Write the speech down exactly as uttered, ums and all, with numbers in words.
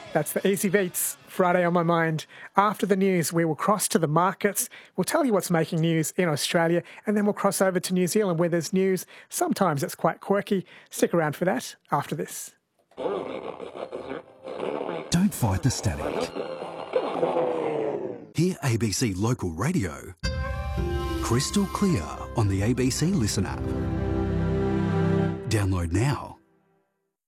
That's the Easy Beats, Friday on my mind. After the news, we will cross to the markets. We'll tell you what's making news in Australia, and then we'll cross over to New Zealand where there's news. Sometimes it's quite quirky. Stick around for that after this. Don't fight the static. Hear A B C Local Radio crystal clear on the A B C Listen app. Download now.